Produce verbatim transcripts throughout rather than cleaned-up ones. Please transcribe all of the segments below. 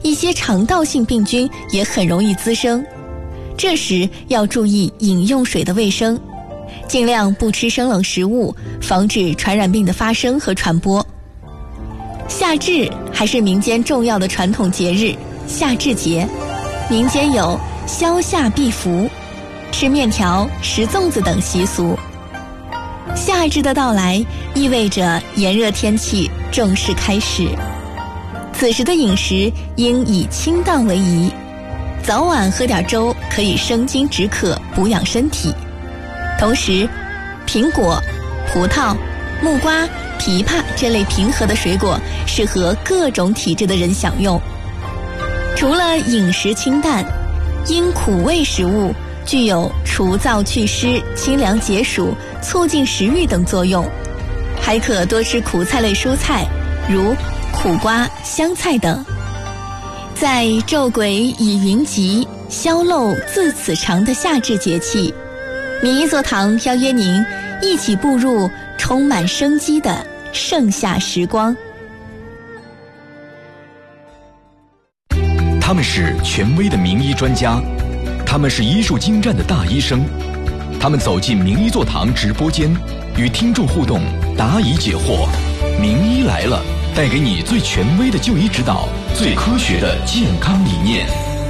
一些肠道性病菌也很容易滋生。这时要注意饮用水的卫生，尽量不吃生冷食物，防止传染病的发生和传播。夏至还是民间重要的传统节日，夏至节，民间有消夏避伏、吃面条、食粽子等习俗。夏至的到来意味着炎热天气正式开始，此时的饮食应以清淡为宜，早晚喝点粥可以生津止渴，补养身体。同时，苹果、葡萄、木瓜、枇杷这类平和的水果适合各种体质的人享用。除了饮食清淡，因苦味食物具有除燥祛湿、清凉解暑、促进食欲等作用，还可多吃苦菜类蔬菜，如苦瓜、香菜等。在昼鬼已云集、宵漏自此长的夏至节气，民医座堂邀约您一起步入充满生机的盛夏时光。 他们是权威的名医专家，他们是医术精湛的大医生，他们走进名医座堂直播间，与听众互动，答疑解惑。名医来了，带给你最权威的就医指导，最科学的健康理念。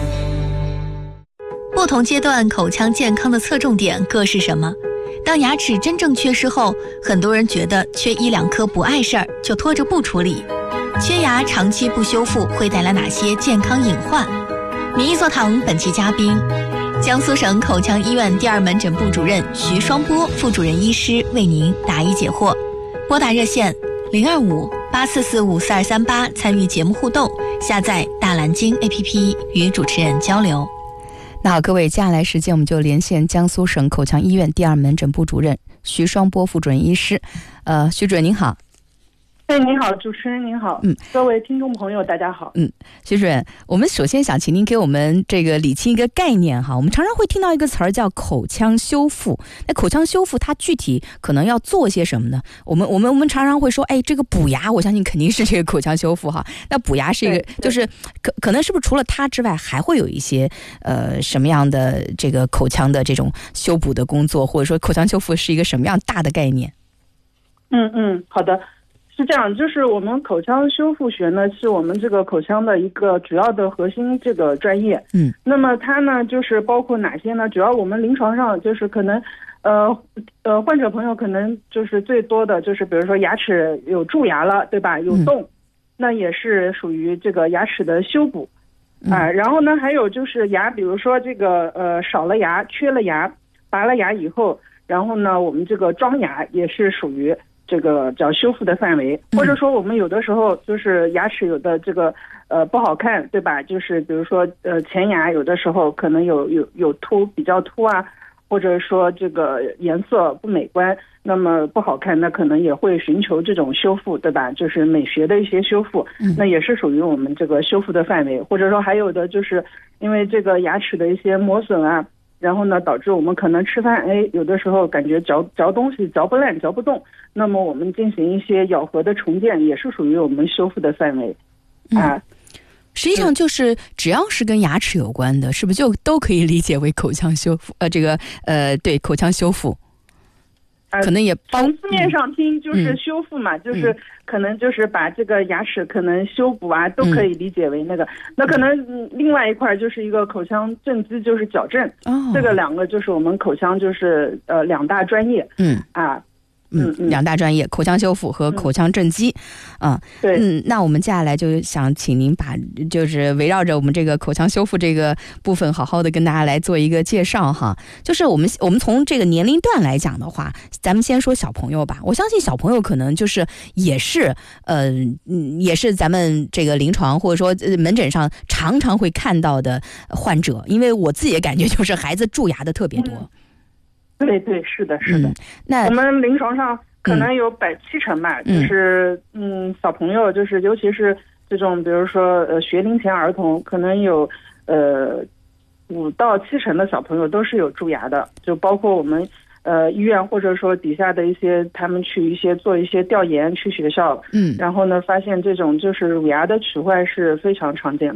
不同阶段口腔健康的侧重点各是什么？当牙齿真正缺失后，很多人觉得缺一两颗不碍事儿，就拖着不处理。缺牙长期不修复会带来哪些健康隐患？名医座堂本期嘉宾，江苏省口腔医院第二门诊部主任徐双波副主任医师为您答疑解惑。拨打热线零二五八四四五四二三八参与节目互动，下载大蓝鲸 A P P 与主持人交流。 那好，各位，接下来时间我们就连线江苏省口腔医院第二门诊部主任徐双波副主任医师。呃，徐主任您好。 哎，您好，主持人您好，嗯，各位听众朋友大家好。 嗯，徐主任，我们首先想请您给我们这个理清一个概念哈。我们常常会听到一个词儿叫口腔修复，那口腔修复它具体可能要做些什么呢？我们我们我们常常会说，哎，这个补牙，我相信肯定是这个口腔修复哈。那补牙是一个，就是可可能是不是除了它之外，还会有一些呃什么样的这个口腔的这种修补的工作，或者说口腔修复是一个什么样大的概念？ 嗯嗯，好的。是这样，就是我们口腔修复学呢，是我们这个口腔的一个主要的核心这个专业。嗯，那么它呢，就是包括哪些呢？主要我们临床上就是可能，呃呃，患者朋友可能就是最多的就是，比如说牙齿有蛀牙了，对吧？有洞，嗯、那也是属于这个牙齿的修补。啊、呃，然后呢，还有就是牙，比如说这个呃少了牙、缺了牙、拔了牙以后，然后呢，我们这个装牙也是属于这个叫修复的范围，或者说我们有的时候就是牙齿有的这个呃不好看，对吧？就是比如说呃前牙有的时候可能有有有凸比较凸啊，或者说这个颜色不美观，那么不好看，那可能也会寻求这种修复，对吧？就是美学的一些修复，那也是属于我们这个修复的范围。或者说还有的就是因为这个牙齿的一些磨损啊，然后呢，导致我们可能吃饭，哎，有的时候感觉嚼嚼东西嚼不烂、嚼不动，那么我们进行一些咬合的重建，也是属于我们修复的范围，啊。 嗯、实际上就是只要是跟牙齿有关的，是不是就都可以理解为口腔修复？呃，这个呃，对，口腔修复。可能也从字面上听就是修复嘛，嗯、就是可能就是把这个牙齿可能修补啊，都可以理解为那个。嗯、那可能、嗯、另外一块就是一个口腔正畸，就是矫正。哦，这个两个就是我们口腔就是呃两大专业。嗯啊。 嗯，两大专业，口腔修复和口腔正畸，啊、嗯， 对， 嗯，那我们接下来就想请您把，就是围绕着我们这个口腔修复这个部分，好好的跟大家来做一个介绍哈。就是我们我们从这个年龄段来讲的话，咱们先说小朋友吧。我相信小朋友可能就是也是，呃，嗯，也是咱们这个临床或者说门诊上常常会看到的患者，因为我自己的感觉就是孩子蛀牙的特别多。嗯对对，是的，是的。嗯、 那我们临床上可能有百七成吧，嗯、就是嗯，小朋友就是尤其是这种，比如说呃学龄前儿童，可能有呃五到七成的小朋友都是有蛀牙的，就包括我们呃医院或者说底下的一些他们去一些做一些调研，去学校，嗯，然后呢发现这种就是乳牙的龋坏是非常常见的。